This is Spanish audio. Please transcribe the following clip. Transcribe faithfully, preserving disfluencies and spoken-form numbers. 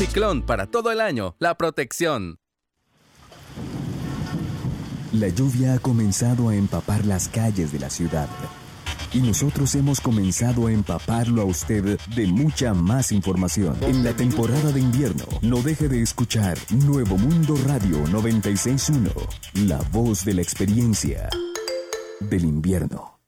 Ciclón, para todo el año, la protección. La lluvia ha comenzado a empapar las calles de la ciudad. Y nosotros hemos comenzado a empaparlo a usted de mucha más información. En la temporada de invierno, no deje de escuchar Nuevo Mundo Radio noventa y seis punto uno, la voz de la experiencia del invierno.